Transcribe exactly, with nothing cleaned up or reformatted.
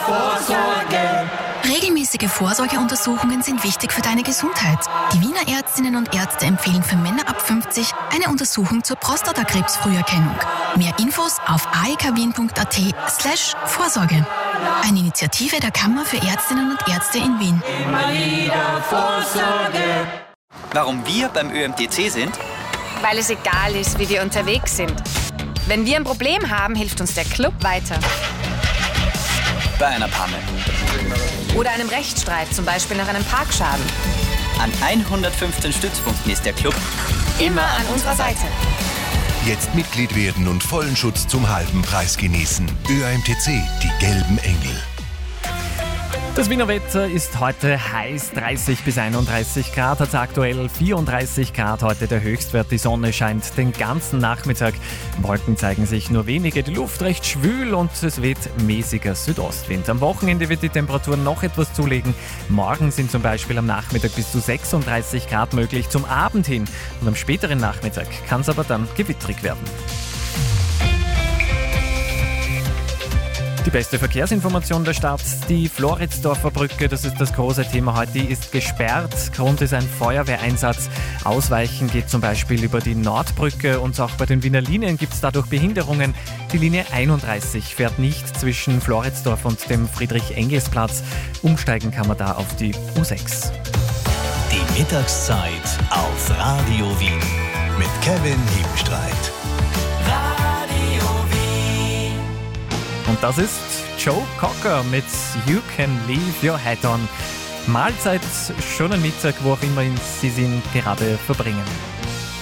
Vorsorge. Regelmäßige Vorsorgeuntersuchungen sind wichtig für deine Gesundheit. Die Wiener Ärztinnen und Ärzte empfehlen für Männer ab fünfzig eine Untersuchung zur Prostatakrebsfrüherkennung. Mehr Infos auf aekwien.at slash Vorsorge. Eine Initiative der Kammer für Ärztinnen und Ärzte in Wien. Immer wieder Vorsorge. Warum wir beim Ö M T C sind? Weil es egal ist, wie wir unterwegs sind. Wenn wir ein Problem haben, hilft uns der Club weiter. Bei einer Panne. Oder einem Rechtsstreit, zum Beispiel nach einem Parkschaden. An hundertfünfzehn Stützpunkten ist der Club immer an unserer Seite. Jetzt Mitglied werden und vollen Schutz zum halben Preis genießen. Ö M T C, die gelben Engel. Das Wiener Wetter ist heute heiß, dreißig bis einunddreißig Grad, hat aktuell vierunddreißig Grad heute der Höchstwert. Die Sonne scheint den ganzen Nachmittag. Wolken zeigen sich nur wenige, die Luft recht schwül und es weht mäßiger Südostwind. Am Wochenende wird die Temperatur noch etwas zulegen. Morgen sind zum Beispiel am Nachmittag bis zu sechsunddreißig Grad möglich, zum Abend hin. Und am späteren Nachmittag kann es aber dann gewittrig werden. Die beste Verkehrsinformation der Stadt, die Floridsdorfer Brücke, das ist das große Thema heute, die ist gesperrt. Grund ist ein Feuerwehreinsatz. Ausweichen geht zum Beispiel über die Nordbrücke und auch bei den Wiener Linien gibt es dadurch Behinderungen. Die Linie einunddreißig fährt nicht zwischen Floridsdorf und dem Friedrich-Engels-Platz. Umsteigen kann man da auf die U sechs. Die Mittagszeit auf Radio Wien mit Kevin Hebenstreit. Und das ist Joe Cocker mit You Can Leave Your Hat On. Mahlzeit, schönen Mittag, wo auch immer Sie ihn gerade verbringen.